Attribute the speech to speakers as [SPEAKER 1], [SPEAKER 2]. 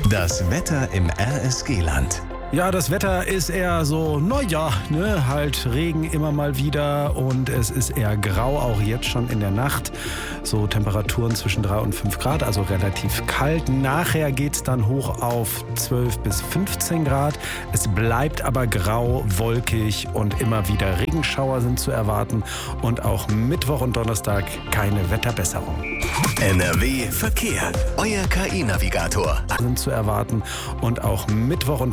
[SPEAKER 1] Das Wetter im RSG-Land.
[SPEAKER 2] Ja, das Wetter ist eher so, halt Regen immer mal wieder und es ist eher grau, auch jetzt schon in der Nacht. So Temperaturen zwischen 3 und 5 Grad, also relativ kalt. Nachher geht's dann hoch auf 12 bis 15 Grad. Es bleibt aber grau, wolkig und immer wieder Regenschauer sind zu erwarten. Und auch Mittwoch und Donnerstag keine Wetterbesserung.
[SPEAKER 1] NRW Verkehr. Euer KI-Navigator.
[SPEAKER 2] Sind zu erwarten und auch Mittwoch und